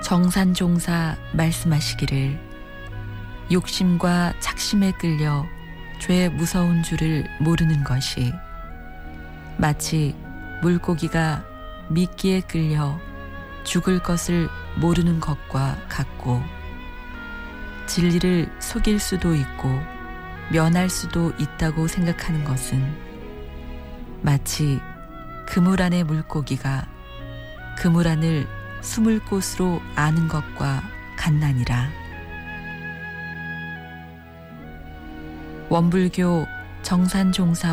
정산종사 말씀하시기를 욕심과 착심에 끌려 죄 무서운 줄을 모르는 것이 마치 물고기가 미끼에 끌려 죽을 것을 모르는 것과 같고 진리를 속일 수도 있고 면할 수도 있다고 생각하는 것은 마치 그물 안의 물고기가 그물 안을 숨을 곳으로 아는 것과 같나니라. 원불교 정산종사